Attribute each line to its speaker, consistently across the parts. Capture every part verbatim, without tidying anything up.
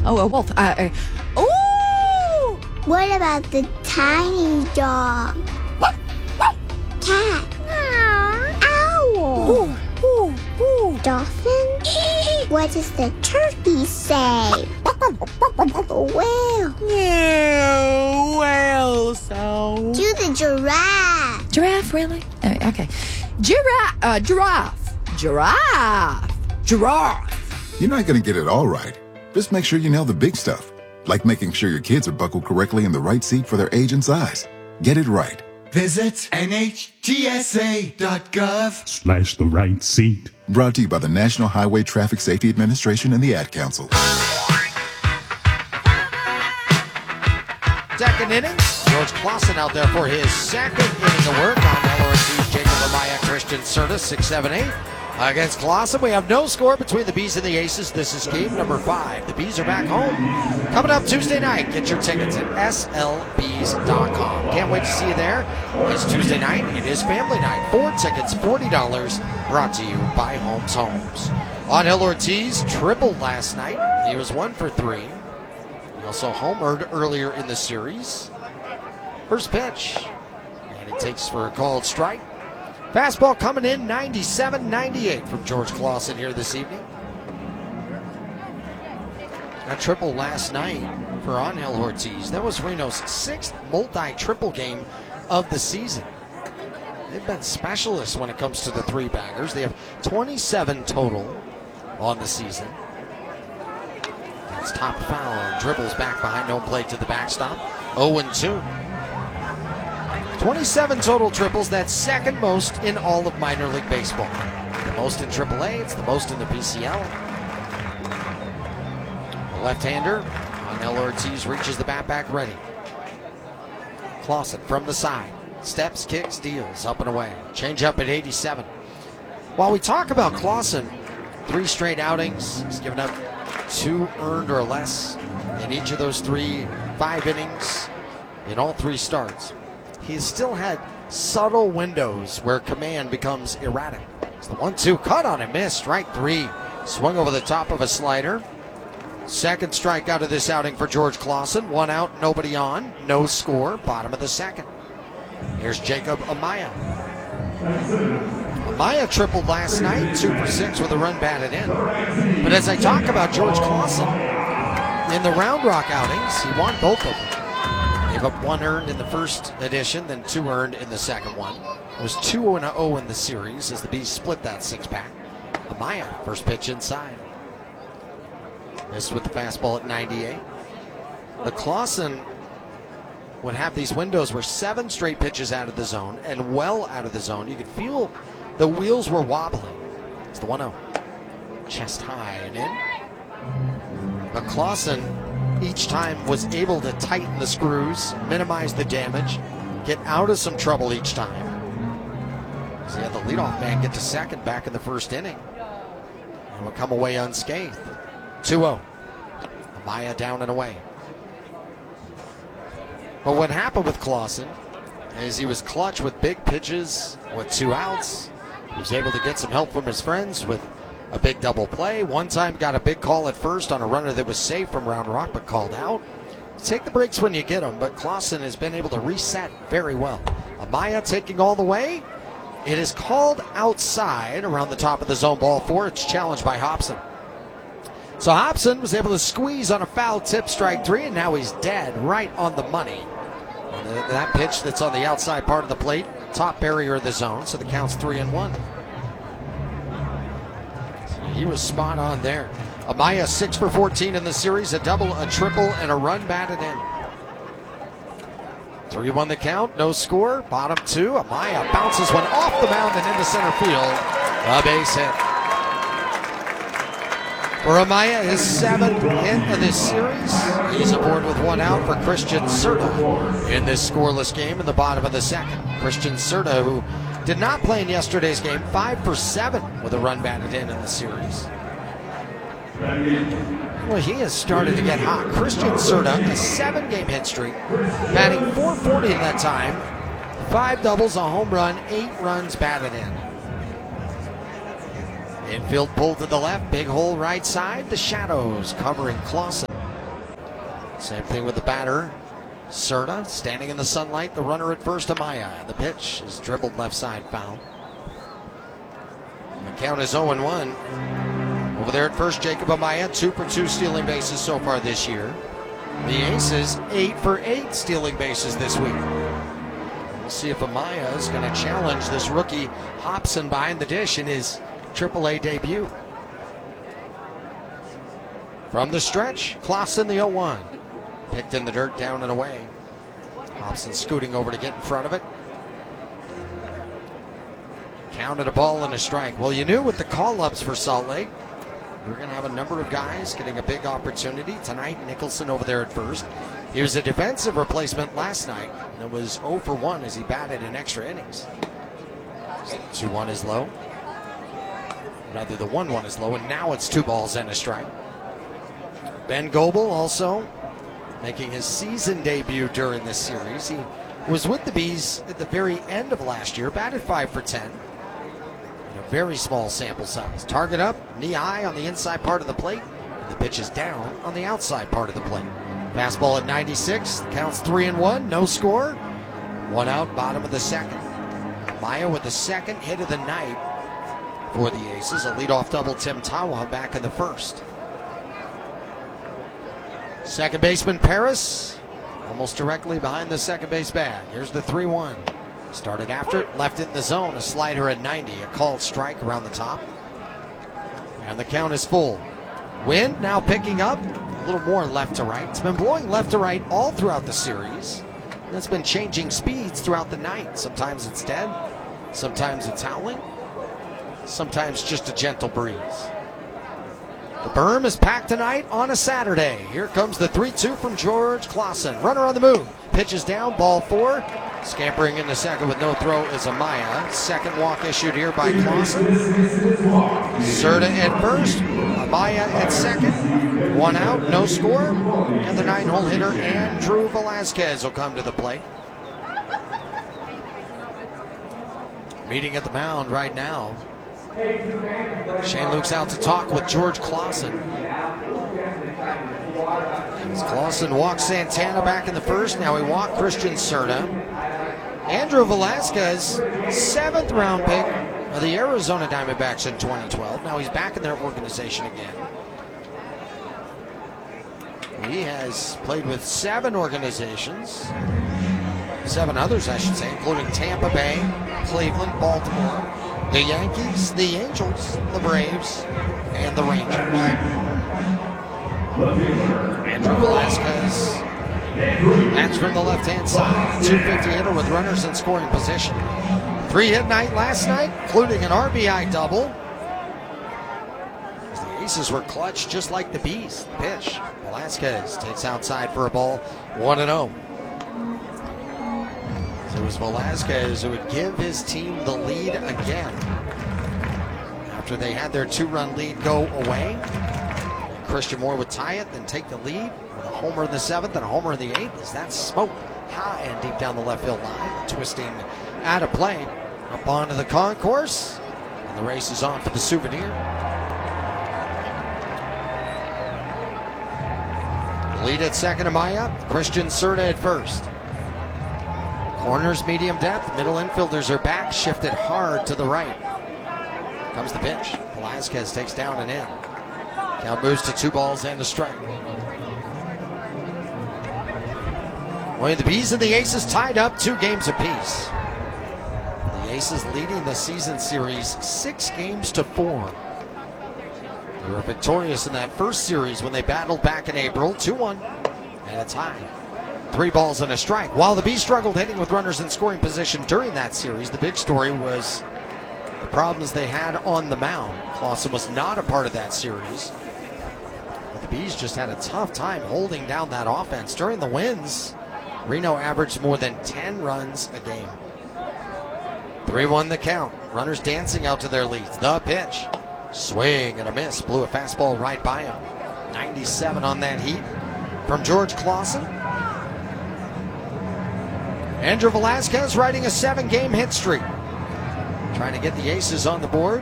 Speaker 1: Oh, a wolf. Uh, uh, ooh!
Speaker 2: What about the tiny dog? Cat. Owl.
Speaker 1: Ooh, ooh, ooh.
Speaker 2: Dolphin. What does the turkey say? Whale.
Speaker 1: Yeah, whale sound.
Speaker 2: Do the giraffe.
Speaker 1: Giraffe, really? Uh, okay. Giraffe. Uh, giraffe. Giraffe. Giraffe.
Speaker 3: You're not going to get it all right. Just make sure you nail the big stuff, like making sure your kids are buckled correctly in the right seat for their age and size. Get it right.
Speaker 4: Visit N H T S A dot gov
Speaker 5: slash the right seat.
Speaker 3: Brought to you by the National Highway Traffic Safety Administration and the Ad Council.
Speaker 6: Second inning. George Clausen out there for his second inning of work on L O R T's Jacob Amaya, Christian Serta, six seven eight. Against Clausen, we have no score between the Bees and the Aces. This is game number five. The Bees are back home. Coming up Tuesday night. Get your tickets at S L Bees dot com. Can't wait to see you there. It's Tuesday night. It is family night. Four tickets, forty dollars. Brought to you by Holmes Homes. Angel Ortiz tripled last night. He was one for three. He also homered earlier in the series. First pitch. And it takes for a called strike. Fastball coming in ninety-seven ninety-eight from George Clausen here this evening. That triple last night for Angel Ortiz. That was Reno's sixth multi-triple game of the season. They've been specialists when it comes to the three-baggers. They have twenty-seven total on the season. That's top foul and dribbles back behind home plate to the backstop. oh and two. twenty-seven total triples, that's second most in all of minor league baseball. The most in triple A, it's the most in the P C L. The left-hander, Angel Ortiz reaches the bat back ready. Clausen from the side, steps, kicks, deals, up and away. Change up at eighty-seven. While we talk about Clausen, three straight outings, he's given up two earned or less in each of those three, five innings in all three starts. He's still had subtle windows where command becomes erratic. It's the one two cut on him, missed, strike three. Swung over the top of a slider. Second strikeout of this outing for George Clausen. One out, nobody on, no score, bottom of the second. Here's Jacob Amaya. Amaya tripled last night, two for six with a run batted in. But as I talk about George Clausen, in the Round Rock outings, he won both of them. Gave up one earned in the first edition, then two earned in the second one. It was two and oh in the series as the Bees split that six-pack. Amaya, first pitch inside. Missed with the fastball at ninety-eight. The Clausen would have these windows where seven straight pitches out of the zone and well out of the zone. You could feel the wheels were wobbling. It's the one oh. Chest high and in. But Clausen each time was able to tighten the screws, minimize the damage, get out of some trouble each time. So he had the leadoff man get to second back in the first inning. And will come away unscathed. two oh. Amaya down and away. But what happened with Clausen is he was clutch with big pitches with two outs. He was able to get some help from his friends with a big double play. One time got a big call at first on a runner that was safe from Round Rock but called out. Take the breaks when you get them, but Clausen has been able to reset very well. Amaya taking all the way. It is called outside around the top of the zone, ball four. It's challenged by Hobson. So Hobson was able to squeeze on a foul tip, strike three, and now he's dead right on the money. And that pitch that's on the outside part of the plate, top barrier of the zone, so the count's three and one. He was spot on there. Amaya six for fourteen in the series, a double, a triple, and a run batted in. three one the count, no score, bottom two. Amaya bounces one off the mound and into center field. A base hit. For Amaya, his seventh hit of this series. He's aboard with one out for Christian Serta in this scoreless game in the bottom of the second. Christian Serta, who did not play in yesterday's game, five for seven with a run batted in in the series. Well, he has started to get hot. Christian Serta, a seven-game hit streak, batting four forty in that time, five doubles, a home run, eight runs batted in. Infield pull to the left, big hole right side, the shadows covering Clausen. Same thing with the batter. Serta standing in the sunlight. The runner at first, Amaya. The pitch is dribbled left side foul. The count is oh and one. Over there at first, Jacob Amaya, two for two stealing bases so far this year. The Aces, eight for eight stealing bases this week. We'll see if Amaya is going to challenge this rookie Hobson behind the dish in his triple A debut. From the stretch, Clausen, the oh one. Picked in the dirt, down and away. Hobson scooting over to get in front of it. Counted a ball and a strike. Well, you knew with the call-ups for Salt Lake, we're going to have a number of guys getting a big opportunity. Tonight, Nicholson over there at first. He was a defensive replacement last night, and it was oh for one as he batted in extra innings. two one is low. Rather, the one one is low, and now it's two balls and a strike. Ben Goebel also making his season debut during this series. He was with the Bees at the very end of last year, batted five for ten. In a very small sample size. Target up, knee high on the inside part of the plate. The pitch is down on the outside part of the plate. Fastball at ninety-six, counts three and one, no score. One out, bottom of the second. Maya with the second hit of the night for the Aces. A leadoff double, Tim Tawa back in the first. Second baseman Paris, almost directly behind the second base bag. Here's the three one. Started after it, left it in the zone. A slider at ninety, a called strike around the top. And the count is full. Wind now picking up, a little more left to right. It's been blowing left to right all throughout the series. And it's been changing speeds throughout the night. Sometimes it's dead, sometimes it's howling, sometimes just a gentle breeze. The berm is packed tonight on a Saturday. Here comes the three two from George Clausen. Runner on the move. Pitches down, ball four. Scampering into second with no throw is Amaya. Second walk issued here by Clausen. Serta at first. Amaya at second. One out, no score. And the nine-hole hitter Andrew Velasquez will come to the plate. Meeting at the mound right now. Shane Luke's out to talk with George Clausen. As Clausen walks Santana back in the first, now he walked Christian Serta. Andrew Velasquez, seventh round pick of the Arizona Diamondbacks in twenty twelve. Now he's back in their organization again. He has played with seven organizations, seven others I should say, including Tampa Bay, Cleveland, Baltimore, the Yankees, the Angels, the Braves, and the Rangers. Andrew Velasquez, that's from the left-hand side. two fifty hitter with runners in scoring position. Three-hit night last night, including an R B I double. The Aces were clutch just like the Bees. The pitch, Velasquez takes outside for a ball, one and oh. It was Velasquez who would give his team the lead again after they had their two-run lead go away. Christian Moore would tie it, then take the lead with a homer in the seventh and a homer in the eighth. As that smoke high and deep down the left field line, twisting out of play up onto the concourse, and the race is on for the souvenir. Lead at second, Amaya. Christian Serta at first. Corners medium depth, middle infielders are back, shifted hard to the right. Comes the pitch. Velasquez takes down and in. Count moves to two balls and a strike. Well, the Bees and the Aces tied up two games apiece. The Aces leading the season series six games to four. They were victorious in that first series when they battled back in April, two one, and a tie. Three balls and a strike. While the Bees struggled hitting with runners in scoring position during that series, the big story was the problems they had on the mound. Clausen was not a part of that series. But the Bees just had a tough time holding down that offense. During the wins, Reno averaged more than ten runs a game. three one the count. Runners dancing out to their leads. The pitch. Swing and a miss. Blew a fastball right by him. ninety-seven on that heat from George Clausen. Andrew Velasquez riding a seven-game hit streak. Trying to get the Aces on the board.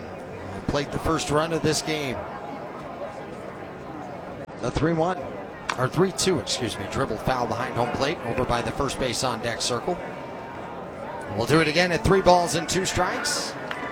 Speaker 6: Played the first run of this game. The three one. or three two, excuse me. Dribbled foul behind home plate over by the first base on deck circle. We'll do it again at three balls and two strikes.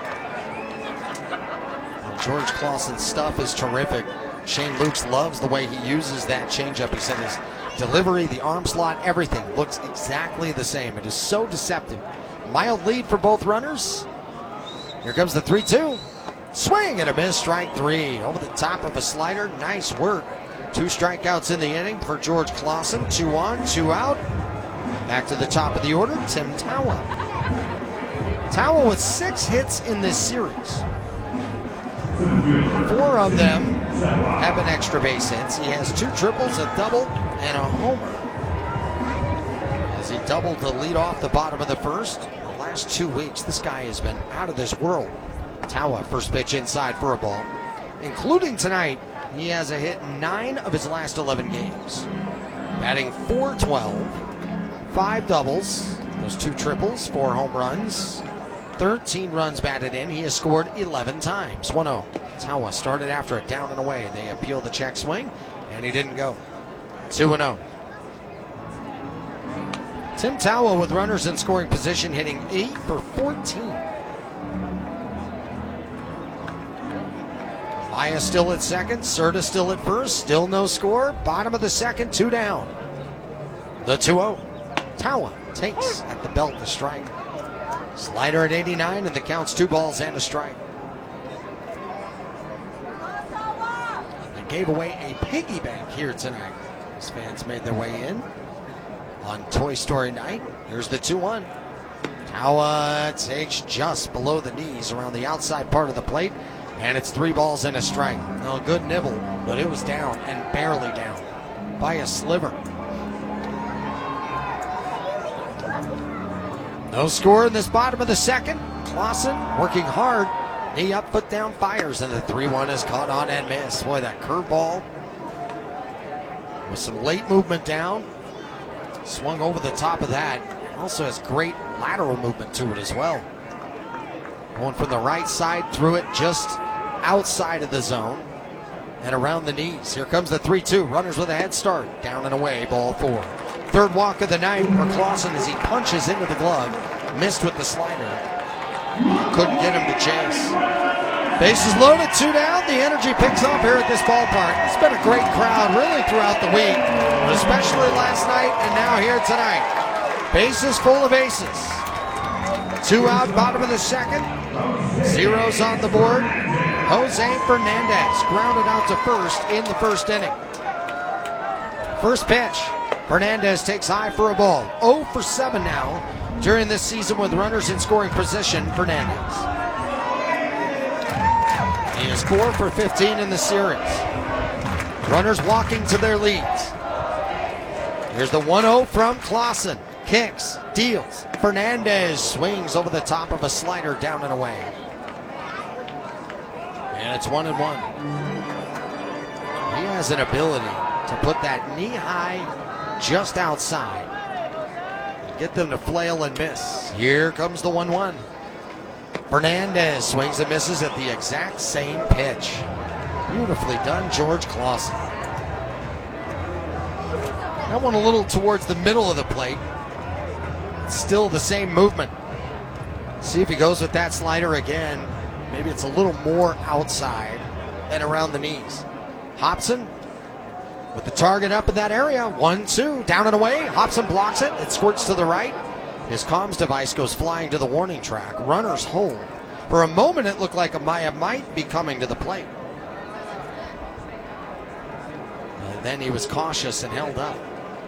Speaker 6: And George Clausen's stuff is terrific. Shane Lukes loves the way he uses that changeup. He said his delivery, the arm slot, everything looks exactly the same. It is so deceptive. Mild lead for both runners. Here comes the three two. Swing and a miss, strike three. Over the top of a slider. Nice work. Two strikeouts in the inning for George Clausen. Two on, two out. Back to the top of the order, Tim Tawa. Tawa with six hits in this series. Four of them have been extra base hits. He has two triples, a double, and a homer. As he doubled the lead off the bottom of the first. The last two weeks, this guy has been out of this world. Tawa, first pitch inside for a ball. Including tonight, he has a hit in nine of his last eleven games. Batting four twelve, five doubles, those two triples, four home runs, thirteen runs batted in. He has scored eleven times. one oh. Tawa started after a down and away. They appealed the check swing, and he didn't go. two oh. Tim Tawa with runners in scoring position, hitting eight for fourteen. Maya still at second, Serta still at first, still no score. Bottom of the second, two down. The two oh. Tawa takes at the belt the strike. Slider at eighty-nine, and the count's two balls and a strike. They gave away a piggy bank here tonight. As fans made their way in on Toy Story night. Here's the two one. Tawa takes just below the knees around the outside part of the plate, and it's three balls and a strike. No, good nibble, but it was down and barely down by a sliver. No score in this bottom of the second. Clausen working hard. Knee up, foot down, fires, and the three one is caught on and missed. Boy, that curveball with some late movement down. Swung over the top of that. Also has great lateral movement to it as well. Going from the right side, through it just outside of the zone and around the knees. Here comes the three two. Runners with a head start. Down and away, ball four. Third walk of the night for Clausen as he punches into the glove. Missed with the slider. Couldn't get him to chase. Bases loaded, two down. The energy picks up here at this ballpark. It's been a great crowd really throughout the week, but especially last night and now here tonight. Bases full of aces. Two out, bottom of the second. Zeros on the board. Jose Fernandez grounded out to first in the first inning. First pitch. Fernandez takes high for a ball. oh for seven now during this season with runners in scoring position. Fernandez. He is four for fifteen in the series. Runners walking to their leads. Here's the one oh from Clausen. Kicks, deals. Fernandez swings over the top of a slider down and away. And it's one and one. He has an ability to put that knee high just outside and get them to flail and miss. Here comes the one one. Fernandez swings and misses at the exact same pitch. Beautifully done, George Clausen. That one a little towards the middle of the plate. Still the same movement. See if he goes with that slider again. Maybe it's a little more outside and around the knees. Hobson with the target up in that area. One, two, down and away. Hobson blocks it. It squirts to the right. His comms device goes flying to the warning track. Runners hold. For a moment, it looked like Amaya might be coming to the plate. And then he was cautious and held up.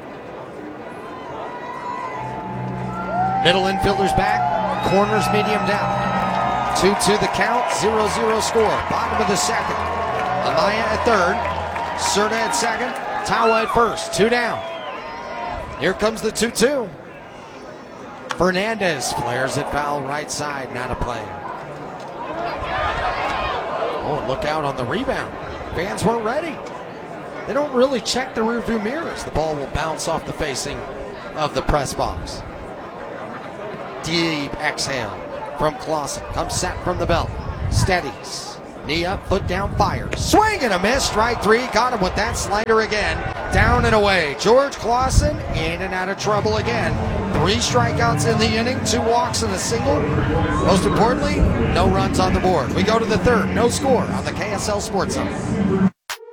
Speaker 6: Middle infielder's back. Corners medium down. two two the count. zero zero score. Bottom of the second. Amaya at third. Serta at second, Tawa at first, two down. Here comes the two two. Fernandez flares it foul right side, not a play. Oh, look out on the rebound. Fans weren't ready. They don't really check the rearview mirrors. The ball will bounce off the facing of the press box. Deep exhale from Clausen. Comes set from the belt. Steadies. Knee up, foot down, fire. Swing and a miss. Strike three. Got him with that slider again. Down and away. George Clausen in and out of trouble again. Three strikeouts in the inning, two walks and a single. Most importantly, no runs on the board. We go to the third. No score on the K S L Sports Zone.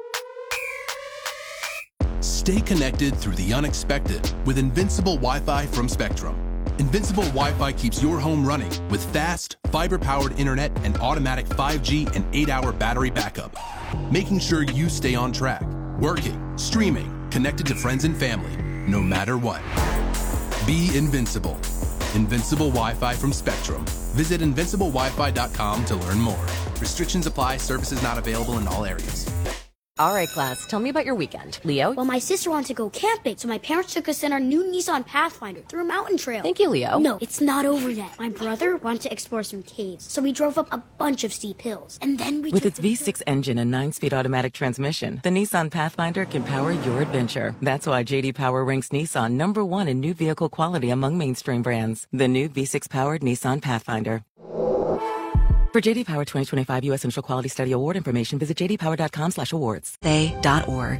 Speaker 5: Stay connected through the unexpected with Invincible Wi-Fi from Spectrum. Invincible Wi-Fi keeps your home running with fast, fiber-powered internet and automatic five G and eight hour battery backup, making sure you stay on track, working, streaming, connected to friends and family, no matter what. Be invincible. Invincible Wi-Fi from Spectrum. Visit invincible wi fi dot com to learn more. Restrictions apply. Services not available in all areas.
Speaker 7: All right, class, tell me about your weekend. Leo?
Speaker 2: Well, my sister wanted to go camping, so my parents took us in our new Nissan Pathfinder through a mountain trail.
Speaker 7: Thank you, Leo.
Speaker 2: No, it's not over yet. My brother wanted to explore some caves, so we drove up a bunch of steep hills. And then we
Speaker 8: With
Speaker 2: took
Speaker 8: its
Speaker 2: the-
Speaker 8: V six engine and nine speed automatic transmission, the Nissan Pathfinder can power your adventure. That's why J D Power ranks Nissan number one in new vehicle quality among mainstream brands. The new V six powered Nissan Pathfinder. For J D Power twenty twenty-five U S Central Quality Study Award information, visit j d power dot com slash awards. They dot org.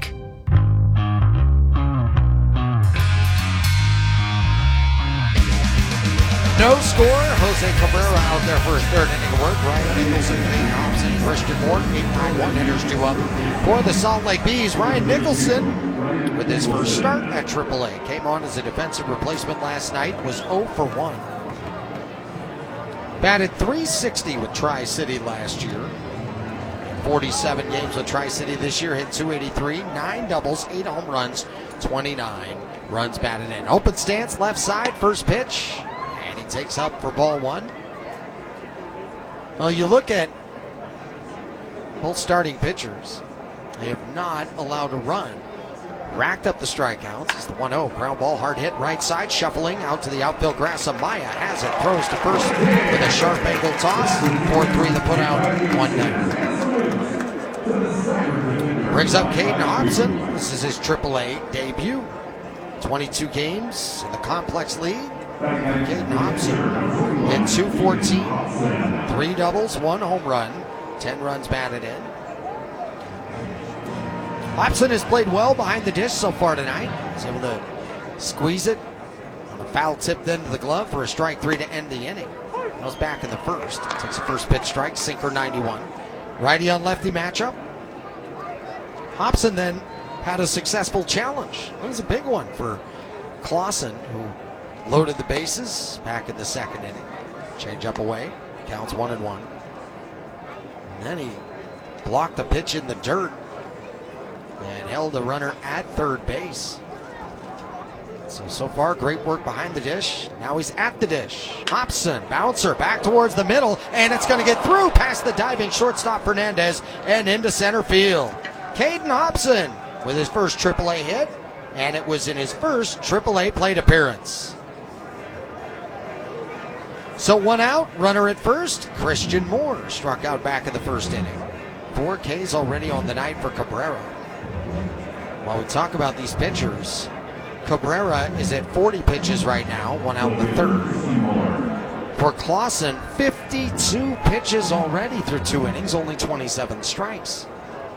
Speaker 6: No score. Jose Cabrera out there for his third inning of work. Ryan Nicholson, Nate Thompson, Christian Moore, eight nine one hitters due up for the Salt Lake Bees. Ryan Nicholson, with his first start at triple A, came on as a defensive replacement last night, was oh for one. Batted three sixty with Tri-City last year. forty-seven games with Tri-City this year, hit two eighty-three, nine doubles, eight home runs, twenty-nine runs batted in. Open stance, left side, first pitch, and he takes up for ball one. Well, you look at both starting pitchers, they have not allowed a run. Racked up the strikeouts. It's the one oh. Ground ball, hard hit, right side, shuffling out to the outfield grass. Amaya has it, throws to first with a sharp angle toss. four three the put out, one nine. Brings up Caden Hobson. This is his triple A debut. twenty-two games in the Complex League. Caden Hobson hit two fourteen, three doubles, one home run, ten runs batted in. Hobson has played well behind the dish so far tonight. He's able to squeeze it on a foul tipped into the glove for a strike three to end the inning. That was back in the first. Takes a first pitch strike, sinker ninety-one. Righty on lefty matchup. Hobson then had a successful challenge. It was a big one for Clausen, who loaded the bases back in the second inning. Change up away, counts one and one. And then he blocked the pitch in the dirt and held the runner at third base. So, so far, great work behind the dish. Now he's at the dish. Hobson, bouncer, back towards the middle, and it's going to get through past the diving shortstop Fernandez and into center field. Caden Hobson with his first triple A hit, and it was in his first triple A plate appearance. So one out, runner at first. Christian Moore struck out back in the first inning. Four Ks already on the night for Cabrera. While we talk about these pitchers, Cabrera is at forty pitches right now, one out in the third. For Clausen, fifty-two pitches already through two innings, only twenty-seven strikes.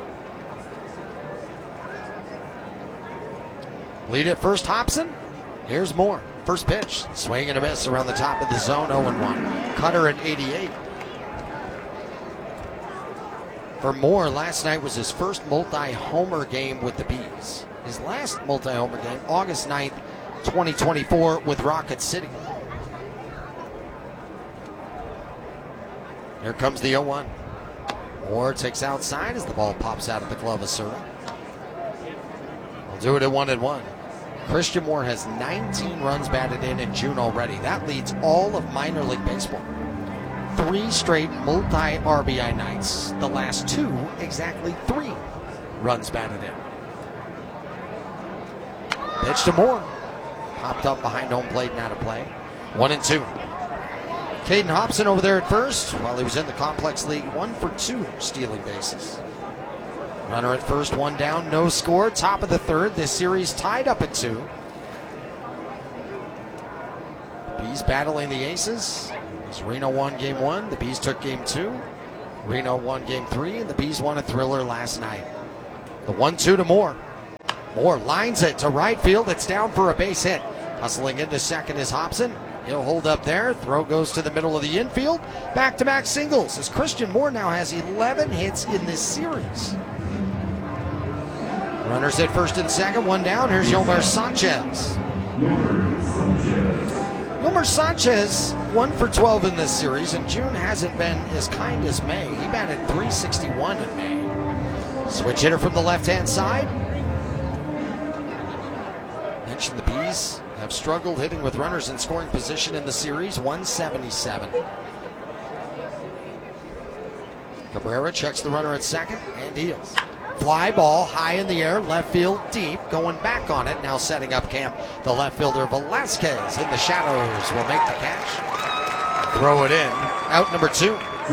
Speaker 6: Lead at first, Hobson. Here's Moore. First pitch, swing and a miss around the top of the zone, oh and one. Cutter at eighty-eight. For Moore, last night was his first multi-homer game with the Bees. His last multi-homer game, August ninth, twenty twenty-four, with Rocket City. Here comes the oh one. Moore takes outside as the ball pops out of the glove of Sura. We'll do it at one and one. Christian Moore has nineteen runs batted in in June already. That leads all of minor league baseball. Three straight multi-R B I nights. The last two, exactly three runs batted in. Pitch to Moore. Popped up behind home plate and out of play. One and two. Caden Hobson over there at first. While he was in the Complex League, one for two stealing bases. Runner at first, one down, no score. Top of the third. This series tied up at two. Bees battling the Aces. As Reno won game one, the Bees took game two. Reno won game three, and the Bees won a thriller last night. The one two to Moore. Moore lines it to right field. It's down for a base hit. Hustling into second is Hobson. He'll hold up there. Throw goes to the middle of the infield. Back-to-back singles as Christian Moore now has eleven hits in this series. Runners at first and second, one down. Here's Yolmer Sanchez. Yolmer Sanchez, one for twelve in this series, and June hasn't been as kind as May. He batted three sixty-one in May. Switch hitter from the left-hand side. Mentioned the Bees have struggled hitting with runners in scoring position in the series, one seventy-seven. Cabrera checks the runner at second and deals. Fly ball high in the air, left field deep, going back on it, now setting up camp. The left fielder Velasquez in the shadows will make the catch. Throw it in, out number two.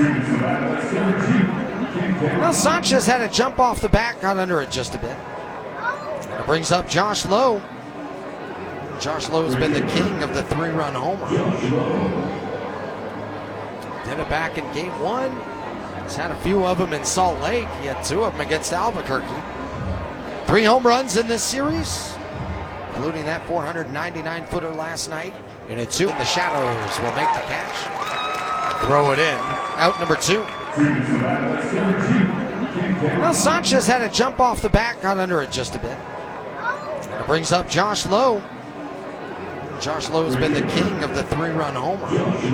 Speaker 6: Well, Sanchez had to jump off the bat, got under it just a bit. And it brings up Josh Lowe. Josh Lowe has been the king of the three-run homer. Did it back in game one. He's had a few of them in Salt Lake. He had two of them against Albuquerque. Three home runs in this series, including that four ninety-nine footer last night. And a two in the shadows will make the catch. Throw it in. Out number two. Well, Sanchez had to jump off the bat, got under it just a bit. And it brings up Josh Lowe. Josh Lowe has been the king of the three-run homer.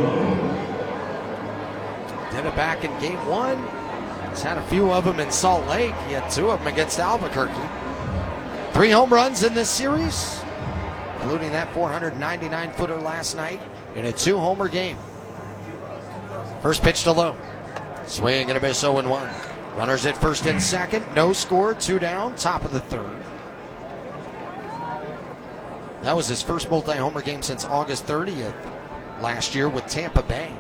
Speaker 6: Did it back in game one. He's had a few of them in Salt Lake. He had two of them against Albuquerque. Three home runs in this series, including that four ninety-nine footer last night in a two-homer game. First pitch to Lowe. Swing and a miss, oh and one. Runners at first and second. No score, two down, top of the third. That was his first multi-homer game since August thirtieth last year with Tampa Bay.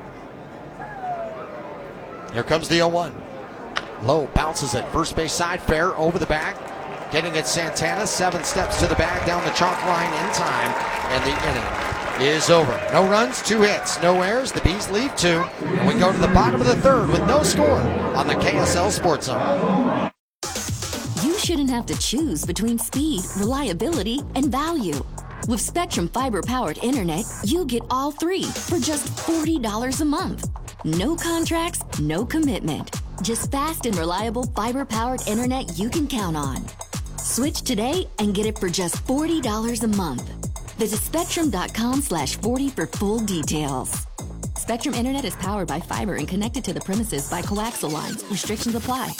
Speaker 6: Here comes the oh one. Lowe bounces at first base side, fair over the back. Getting at Santana, seven steps to the bag, down the chalk line in time, and the inning is over. No runs, two hits, no errors. The Bees leave two, and we go to the bottom of the third with no score on the K S L Sports Zone.
Speaker 9: You shouldn't have to choose between speed, reliability, and value. With Spectrum fiber-powered internet, you get all three for just forty dollars a month. No contracts, no commitment. Just fast and reliable fiber-powered internet you can count on. Switch today and get it for just forty dollars a month. Visit spectrum.com slash 40 for full details. Spectrum Internet is powered by fiber and connected to the premises by coaxial lines. Restrictions apply.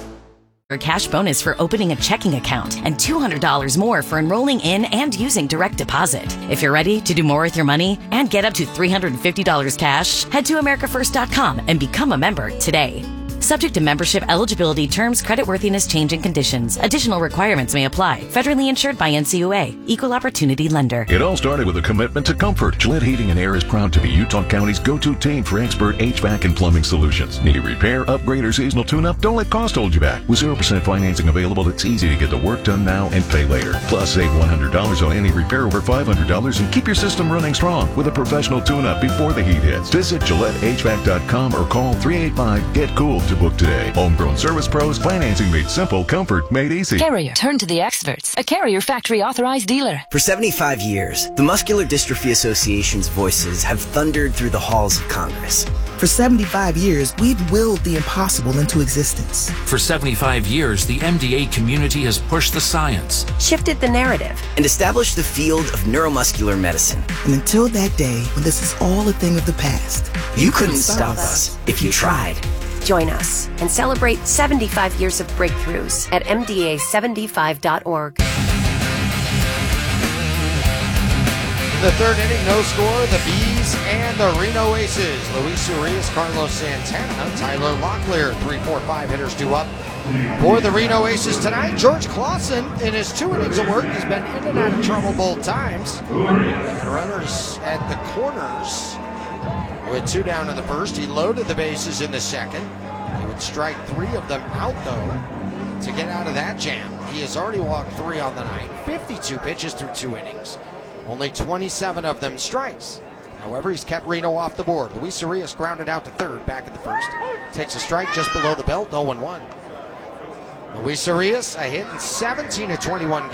Speaker 10: A cash bonus for opening a checking account and two hundred dollars more for enrolling in and using direct deposit. If you're ready to do more with your money and get up to three hundred fifty dollars cash, head to america first dot com and become a member today. Subject to membership eligibility, terms, creditworthiness, changing conditions. Additional requirements may apply. Federally insured by N C U A. Equal Opportunity Lender.
Speaker 11: It all started with a commitment to comfort. Gillette Heating and Air is proud to be Utah County's go-to team for expert H V A C and plumbing solutions. Need a repair, upgrade, or seasonal tune-up? Don't let cost hold you back. With zero percent financing available, it's easy to get the work done now and pay later. Plus, save one hundred dollars on any repair over five hundred dollars and keep your system running strong with a professional tune-up before the heat hits. Visit Gillette H V A C dot com or call three eight five, get cool to book today. Homegrown service pros, financing made simple, comfort made easy.
Speaker 12: Carrier, turn to the experts. A Carrier factory authorized dealer.
Speaker 13: For seventy-five years, the Muscular Dystrophy Association's voices have thundered through the halls of Congress.
Speaker 14: For seventy-five years, we've willed the impossible into existence.
Speaker 15: For seventy-five years, the M D A community has pushed the science,
Speaker 13: shifted the narrative, and established the field of neuromuscular medicine.
Speaker 14: And until that day, when this is all a thing of the past,
Speaker 13: you, you couldn't, couldn't stop us if you tried.
Speaker 16: Join us and celebrate seventy-five years of breakthroughs at M D A seventy-five dot org.
Speaker 6: The third inning, no score, the Bees and the Reno Aces. Luis Urias, Carlos Santana, Tyler Locklear, three, four, five hitters due up for the Reno Aces tonight. George Clausen, in his two innings of work, has been in and out of trouble both times. And runners at the corners. With two down in the first, he loaded the bases in the second. He would strike three of them out, though, to get out of that jam. He has already walked three on the night, fifty-two pitches through two innings. Only twenty-seven of them strikes. However, he's kept Reno off the board. Luis Arias grounded out to third back in the first. Takes a strike just below the belt, oh and one. Luis Arias, a hit in seventeen of twenty-one